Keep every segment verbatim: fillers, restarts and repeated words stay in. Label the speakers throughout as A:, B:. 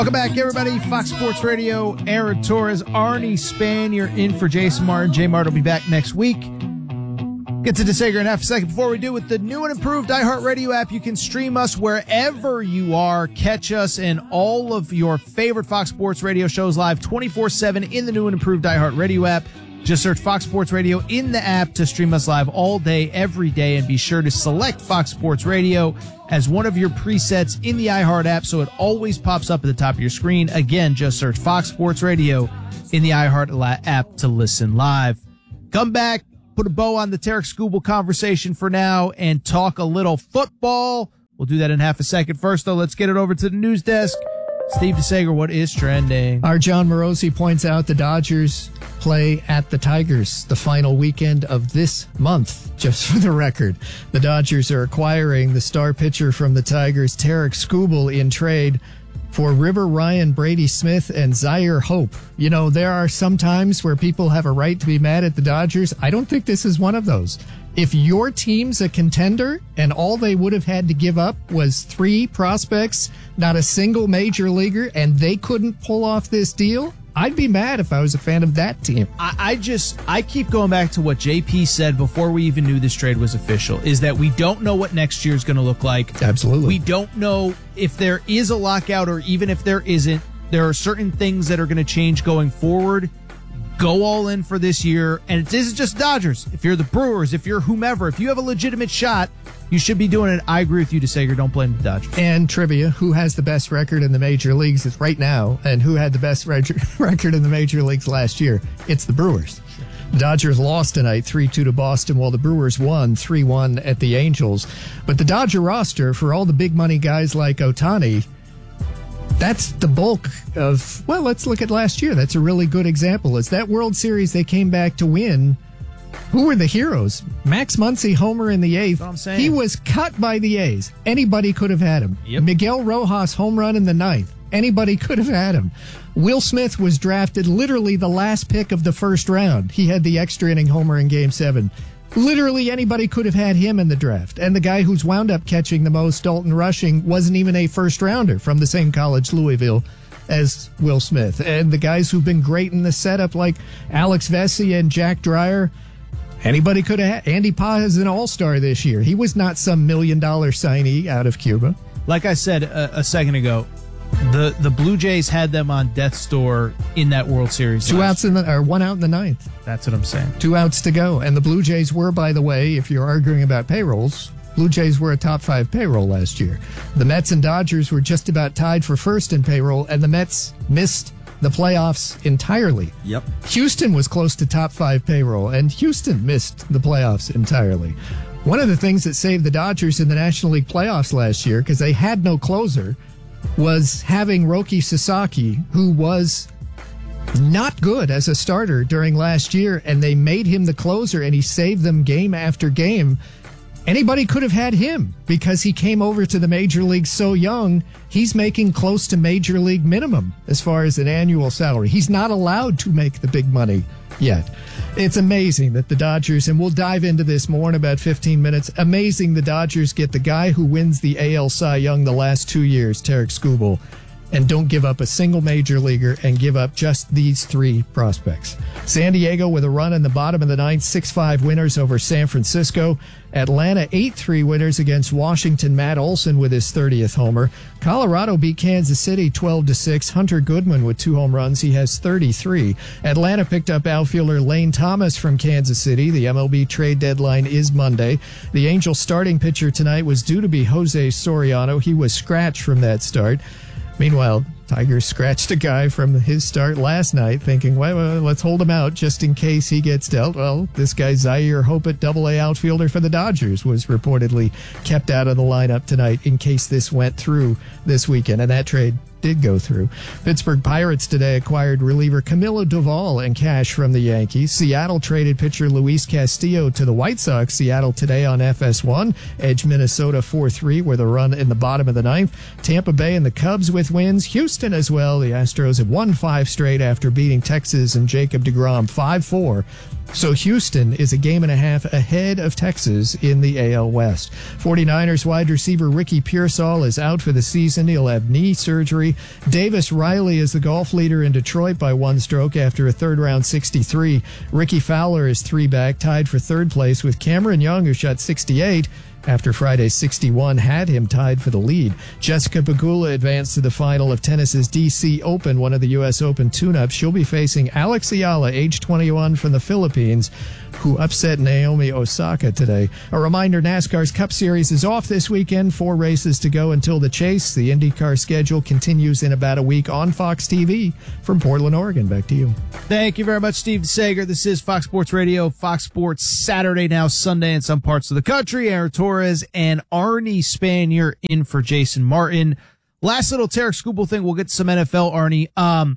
A: Welcome back, everybody. Fox Sports Radio, Aaron Torres, Arnie Span. You're in for Jason Martin. J Mart will be back next week. Get to DeSager in half a second. Before we do, with the new and improved iHeartRadio app, you can stream us wherever you are. Catch us and all of your favorite Fox Sports Radio shows live twenty-four seven in the new and improved iHeartRadio app. Just search Fox Sports Radio in the app to stream us live all day, every day, and be sure to select Fox Sports Radio as one of your presets in the iHeart app so it always pops up at the top of your screen. Again, just search Fox Sports Radio in the iHeart app to listen live. Come back, put a bow on the Tarek Skubal conversation for now, and talk a little football. We'll do that in half a second. First, though, let's get it over to the news desk. Steve DeSager, what is trending?
B: Our John Morosi points out the Dodgers play at the Tigers the final weekend of this month, just for the record. The Dodgers are acquiring the star pitcher from the Tigers, Tarek Skubal, in trade for River Ryan, Brady Smith, and Zaire Hope. You know, there are some times where people have a right to be mad at the Dodgers. I don't think this is one of those. If your team's a contender and all they would have had to give up was three prospects, not a single major leaguer, and they couldn't pull off this deal, I'd be mad if I was a fan of that team.
A: I, I just, I keep going back to what J P said before we even knew this trade was official, is that we don't know what next year's going to look like.
B: Absolutely.
A: We don't know if there is a lockout or even if there isn't. There are certain things that are going to change going forward. Go all in for this year. And it isn't just Dodgers. If you're the Brewers, if you're whomever, if you have a legitimate shot, you should be doing it. I agree with you, DeSager. Don't blame the Dodgers.
B: And trivia, who has the best record in the major leagues right now, and who had the best record in the major leagues last year? It's the Brewers. The Dodgers lost tonight three two to Boston, while the Brewers won three one at the Angels. But the Dodger roster, for all the big money guys like Ohtani, that's the bulk of, well, let's look at last year. That's a really good example. Is that World Series they came back to win, who were the heroes? Max Muncy, homer in the eighth.
A: That's what I'm saying.
B: He was cut by the A's. Anybody could have had him.
A: Yep.
B: Miguel Rojas, home run in the ninth. Anybody could have had him. Will Smith was drafted literally the last pick of the first round. He had the extra inning homer in game seven. Literally anybody could have had him in the draft. And the guy who's wound up catching the most, Dalton Rushing, wasn't even a first rounder from the same college, Louisville, as Will Smith. And the guys who've been great in the setup, like Alex Vesey and Jack Dreyer, anybody could have had. Andy Paz is an all-star this year. He was not some million-dollar signee out of Cuba.
A: Like I said a, a second ago, the the Blue Jays had them on death's door in that World Series.
B: Two outs in the, or one out in the ninth.
A: That's what I'm saying.
B: Two outs to go. And the Blue Jays were, by the way, if you're arguing about payrolls, Blue Jays were a top five payroll last year. The Mets and Dodgers were just about tied for first in payroll, and the Mets missed the playoffs entirely.
C: Yep.
B: Houston was close to top five payroll, and Houston missed the playoffs entirely. One of the things that saved the Dodgers in the National League playoffs last year, because they had no closer, was having Roki Sasaki, who was not good as a starter during last year, and they made him the closer, and he saved them game after game. Anybody could have had him because he came over to the major league so young. He's making close to major league minimum as far as an annual salary. He's not allowed to make the big money yet. It's amazing that the Dodgers, and we'll dive into this more in about fifteen minutes, amazing the Dodgers get the guy who wins the A L Cy Young the last two years, Tarek Skubal, and don't give up a single major leaguer and give up just these three prospects. San Diego with a run in the bottom of the ninth, six five winners over San Francisco. Atlanta eight three winners against Washington. Matt Olson with his thirtieth homer. Colorado beat Kansas City twelve to six. Hunter Goodman with two home runs. He has thirty-three. Atlanta picked up outfielder Lane Thomas from Kansas City. The M L B trade deadline is Monday. The Angels starting pitcher tonight was due to be Jose Soriano. He was scratched from that start. Meanwhile, Tigers scratched a guy from his start last night, thinking, well, well, let's hold him out just in case he gets dealt. Well, this guy, Zaire Hope, at double A outfielder for the Dodgers, was reportedly kept out of the lineup tonight in case this went through this weekend. And that trade did go through. Pittsburgh Pirates today acquired reliever Camilo Doval and cash from the Yankees. Seattle traded pitcher Luis Castillo to the White Sox. Seattle today on F S one. Edge Minnesota four three with a run in the bottom of the ninth. Tampa Bay and the Cubs with wins. Houston Houston as well. The Astros have won five straight after beating Texas and Jacob deGrom five four. So Houston is a game and a half ahead of Texas in the A L West. 49ers wide receiver Ricky Pearsall is out for the season. He'll have knee surgery. Davis Riley is the golf leader in Detroit by one stroke after a third round sixty-three. Ricky Fowler is three back, tied for third place with Cameron Young, who shot sixty-eight. After Friday's sixty-one had him tied for the lead. Jessica Pegula advanced to the final of tennis's D C Open, one of the U S Open tune-ups. She'll be facing Alex Ayala, age twenty-one, from the Philippines, who upset Naomi Osaka today. A reminder, NASCAR's Cup Series is off this weekend. Four races to go until the chase. The IndyCar schedule continues in about a week on Fox T V. From Portland, Oregon, back to you.
A: Thank you very much, Steve Sager. This is Fox Sports Radio, Fox Sports Saturday, now Sunday in some parts of the country. Aaron Torres and Arnie Spanier in for Jason Martin. Last little Tarek Skubal thing. We'll get to some N F L, Arnie. Um,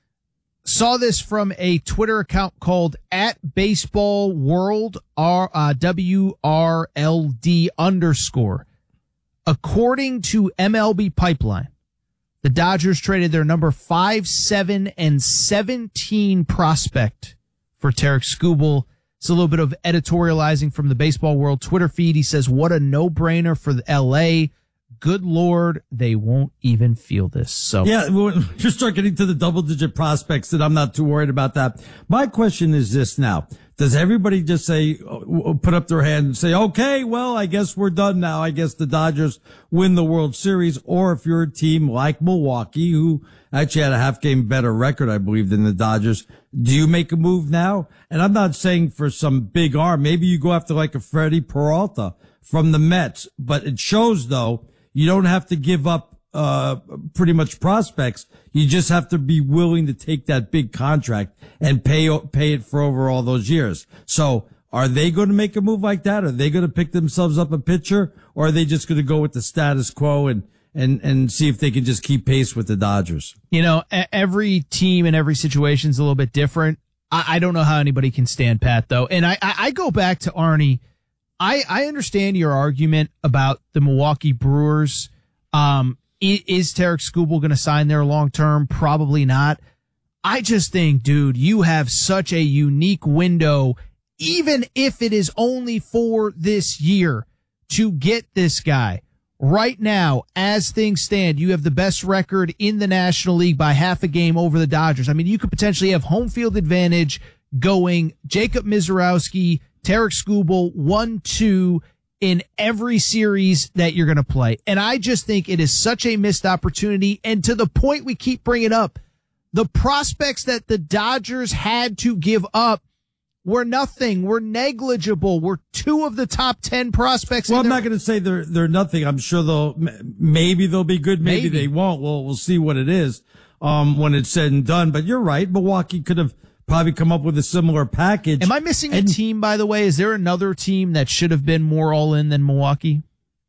A: saw this from a Twitter account called at Baseball World, R, uh, W R L D underscore. According to M L B Pipeline, the Dodgers traded their number five, seven, and seventeen prospect for Tarek Skubal. It's a little bit of editorializing from the Baseball World Twitter feed. He says, what a no-brainer for the L A. Good Lord, they won't even feel this. So
C: yeah, we'll just start getting to the double-digit prospects, that I'm not too worried about that. My question is this now. Does everybody just say, put up their hand and say, okay, well, I guess we're done now. I guess the Dodgers win the World Series. Or if you're a team like Milwaukee, who actually had a half game better record, I believe, than the Dodgers, do you make a move now? And I'm not saying for some big arm. Maybe you go after like a Freddie Peralta from the Mets. But it shows, though, you don't have to give up uh pretty much prospects. You just have to be willing to take that big contract and pay pay it for over all those years. So are they going to make a move like that? Are they going to pick themselves up a pitcher, or are they just going to go with the status quo and and and see if they can just keep pace with the Dodgers?
A: You know, every team and every situation is a little bit different. I, I don't know how anybody can stand pat, though. And I, I, I go back to Arnie. I, I understand your argument about the Milwaukee Brewers. Um, is Tarek Skubal going to sign there long term? Probably not. I just think, dude, you have such a unique window, even if it is only for this year, to get this guy. Right now, as things stand, you have the best record in the National League by half a game over the Dodgers. I mean, you could potentially have home field advantage going Jacob Misiorowski, Tarek Skubal, one, two in every series that you're going to play. And I just think it is such a missed opportunity. And to the point we keep bringing up, the prospects that the Dodgers had to give up were nothing, were negligible, were two of the top ten prospects.
C: Well,
A: in
C: I'm
A: their-
C: not going to say they're, they're nothing. I'm sure they'll, maybe they'll be good. Maybe,
A: Maybe.
C: they won't. Well, we'll see what it is, um, when it's said and done. But you're right. Milwaukee could have probably come up with a similar package.
A: Am I missing
C: and
A: a team, by the way? Is there another team that should have been more all in than Milwaukee?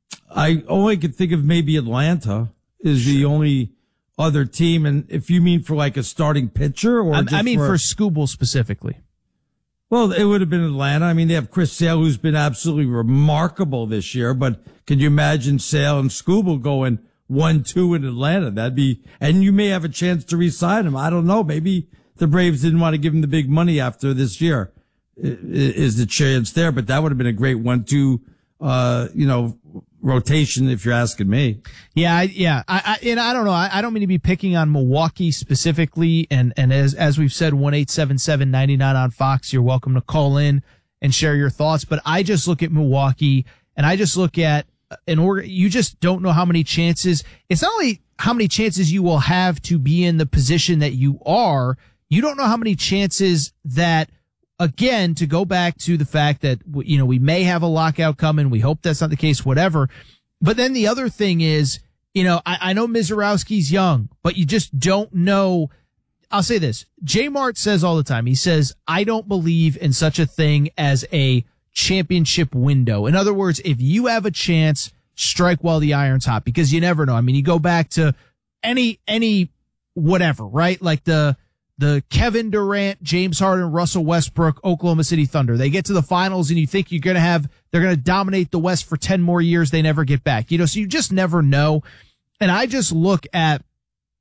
C: I only could think of maybe Atlanta is the only other team. And if you mean for like a starting pitcher, or
A: I,
C: just
A: I mean,
C: for,
A: for Skubal specifically.
C: well, it would have been Atlanta. I mean, they have Chris Sale, who's been absolutely remarkable this year. But can you imagine Sale and Skubal going one, two in Atlanta? That'd be, and you may have a chance to re-sign him. I don't know. Maybe the Braves didn't want to give him the big money after this year. Is the chance there? But that would have been a great one, two, uh, you know, rotation, if you're asking me.
A: Yeah, I, yeah, I, I, and I don't know. I, I don't mean to be picking on Milwaukee specifically. And and as as we've said, one eight seven seven ninety nine on Fox. You're welcome to call in and share your thoughts. But I just look at Milwaukee, and I just look at an org. You just don't know how many chances. It's not only how many chances you will have to be in the position that you are. You don't know how many chances that. Again, to go back to the fact that, you know, we may have a lockout coming. We hope that's not the case, whatever. But then the other thing is, you know, I, I know Misiorowski's young, but you just don't know. I'll say this. J Mart says all the time, he says, I don't believe in such a thing as a championship window. In other words, if you have a chance, strike while the iron's hot, because you never know. I mean, you go back to any, any, whatever, right? Like the, The Kevin Durant, James Harden, Russell Westbrook, Oklahoma City Thunder. They get to the finals and you think you're going to have, they're going to dominate the West for ten more years. They never get back. You know, so you just never know. And I just look at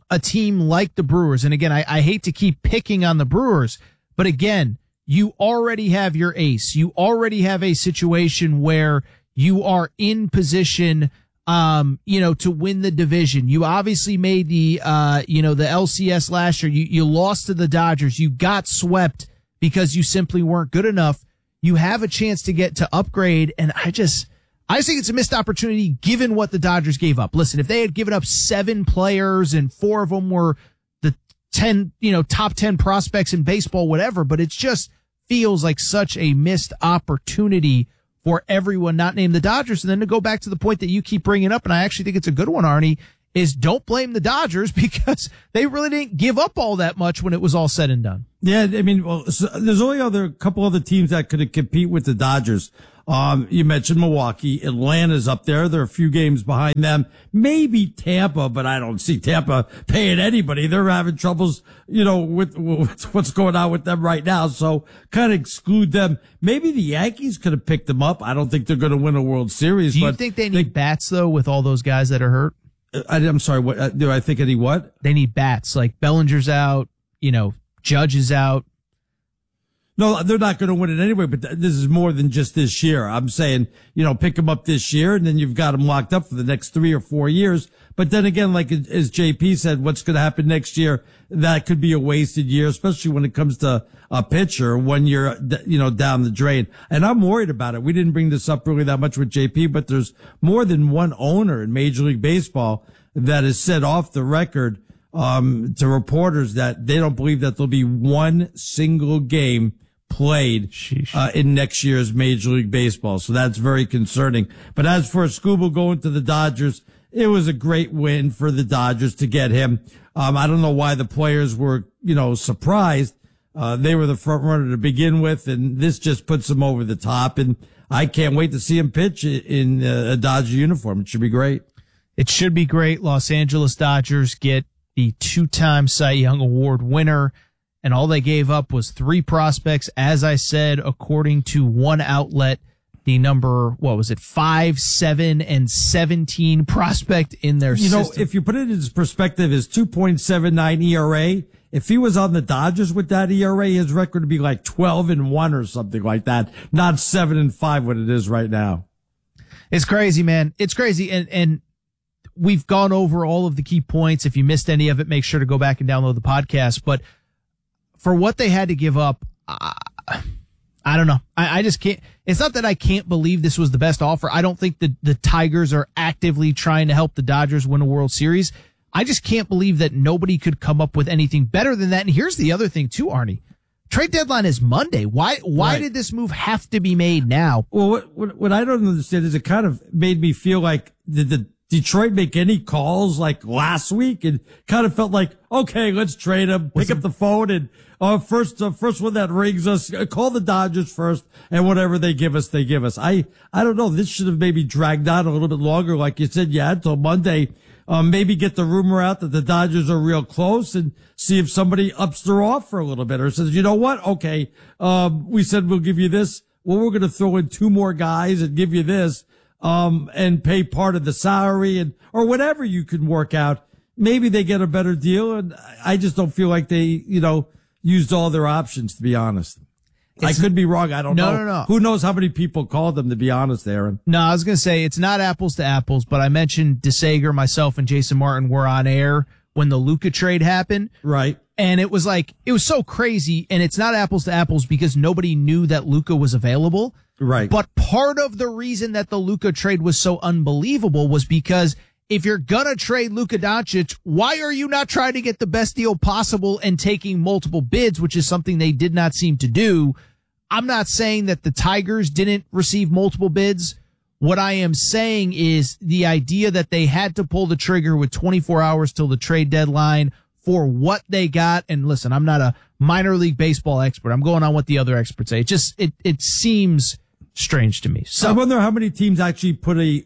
A: a team like the Brewers, and again, I, I hate to keep picking on the Brewers, but again, you already have your ace. You already have a situation where you are in position, um, you know, to win the division. You obviously made the, uh, you know, the L C S last year. You, you lost to the Dodgers. You got swept because you simply weren't good enough. You have a chance to get to upgrade. And I just, I just think it's a missed opportunity given what the Dodgers gave up. Listen, if they had given up seven players and four of them were the ten, you know, top ten prospects in baseball, whatever, but it just feels like such a missed opportunity for everyone not named the Dodgers. And then to go back to the point that you keep bringing up, and I actually think it's a good one, Arnie, is don't blame the Dodgers because they really didn't give up all that much when it was all said and done.
C: Yeah, I mean, well, so there's only other a couple other teams that could compete with the Dodgers. Um, you mentioned Milwaukee. Atlanta's up there. They're a few games behind them. Maybe Tampa, but I don't see Tampa paying anybody. They're having troubles, you know, with, with what's going on with them right now. So kind of exclude them. Maybe the Yankees could have picked them up. I don't think they're going to win a World Series.
A: Do you
C: but
A: think they need they, bats though with all those guys that are hurt?
C: I, I'm sorry. What uh, do I think? Any what?
A: They need bats. Like Bellinger's out. You know, Judge is out.
C: No, they're not going to win it anyway, but th- this is more than just this year. I'm saying, you know, pick them up this year and then you've got them locked up for the next three or four years. But then again, like as J P said, what's going to happen next year? That could be a wasted year, especially when it comes to a pitcher when you're, you know, down the drain. And I'm worried about it. We didn't bring this up really that much with J P, but there's more than one owner in Major League Baseball that has said off the record, um, to reporters that they don't believe that there'll be one single game played uh, in next year's Major League Baseball. So that's very concerning. But as for Skubal going to the Dodgers, it was a great win for the Dodgers to get him. Um, I don't know why the players were, you know, surprised. Uh, they were the front runner to begin with, and this just puts them over the top. And I can't wait to see him pitch in a Dodger uniform. It should be great.
A: It should be great. Los Angeles Dodgers get the two-time Cy Young Award winner. And all they gave up was three prospects. As I said, according to one outlet, the number, what was it, five, seven, and seventeen prospect in their
C: you
A: system.
C: know, if you put it in perspective, his two point seven nine E R A, if he was on the Dodgers with that E R A, his record would be like twelve and one or something like that, not seven and five what it is right now.
A: It's crazy, man. It's crazy. And, and we've gone over all of the key points. If you missed any of it, make sure to go back and download the podcast. But for what they had to give up, uh, I don't know. I, I just can't. It's not that I can't believe this was the best offer. I don't think that the Tigers are actively trying to help the Dodgers win a World Series. I just can't believe that nobody could come up with anything better than that. And here's the other thing too, Arnie. Trade deadline is Monday. Why, why right. did this move have to be made now?
C: Well, what, what, what I don't understand is it kind of made me feel like did the Detroit make any calls like last week? And kind of felt like, okay, let's trade him, pick up the phone and, uh, first, uh, first one that rings us, uh, call the Dodgers first and whatever they give us, they give us. I, I don't know. This should have maybe dragged out a little bit longer. Like you said, yeah, until Monday. Um, maybe get the rumor out that the Dodgers are real close and see if somebody ups their offer a little bit or says, you know what? Okay. Um, we said we'll give you this. Well, we're going to throw in two more guys and give you this, um, and pay part of the salary and, or whatever you can work out. Maybe they get a better deal. And I just don't feel like they, you know, used all their options, to be honest. It's, I could be wrong. I don't
A: no,
C: know.
A: No, no,
C: Who knows how many people called them, to be honest, Aaron.
A: No, I was going to say it's not apples to apples, but I mentioned DeSager, myself, and Jason Martin were on air when the Luka trade happened.
C: Right.
A: And it was like, it was so crazy, and it's not apples to apples because nobody knew that Luka was available.
C: Right.
A: But part of the reason that the Luka trade was so unbelievable was because if you're gonna trade Luka Doncic, why are you not trying to get the best deal possible and taking multiple bids, which is something they did not seem to do? I'm not saying that the Tigers didn't receive multiple bids. What I am saying is the idea that they had to pull the trigger with twenty-four hours till the trade deadline for what they got. And listen, I'm not a minor league baseball expert. I'm going on what the other experts say. It just, it, it seems strange to me. So
C: I wonder how many teams actually put a,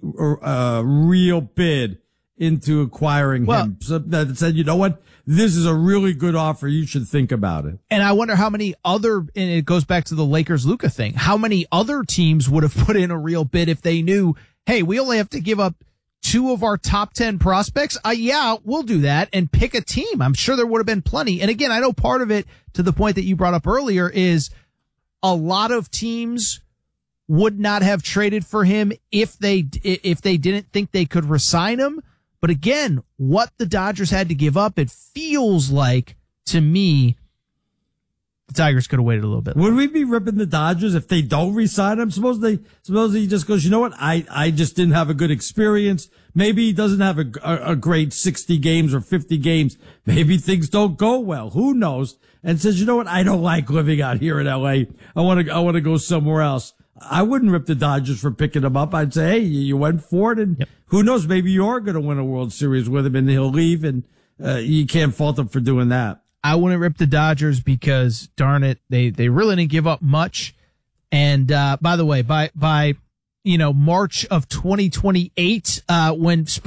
C: a real bid into acquiring
A: well,
C: him. So that said, you know what? This is a really good offer. You should think about it.
A: And I wonder how many other, and it goes back to the Lakers Luka thing, how many other teams would have put in a real bid if they knew, hey, we only have to give up two of our top ten prospects, uh, yeah, we'll do that and pick a team. I'm sure there would have been plenty. And again, I know part of it, to the point that you brought up earlier, is a lot of teams would not have traded for him if they if they didn't think they could re-sign him. But again, what the Dodgers had to give up, it feels like, to me, the Tigers could have waited a little bit.
C: Would we be ripping the Dodgers if they don't re-sign him? Suppose they, suppose he just goes, you know what? I, I just didn't have a good experience. Maybe he doesn't have a, a, a great sixty games or fifty games. Maybe things don't go well. Who knows? And says, you know what? I don't like living out here in L A. I want to, I want to go somewhere else. I wouldn't rip the Dodgers for picking him up. I'd say, hey, you went for it, and yep. Who knows? Maybe you are going to win a World Series with him, and he'll leave, and uh, you can't fault him for doing that.
A: I wouldn't rip the Dodgers because, darn it, they they really didn't give up much. And uh, by the way, by by you know March of twenty twenty-eight, uh, when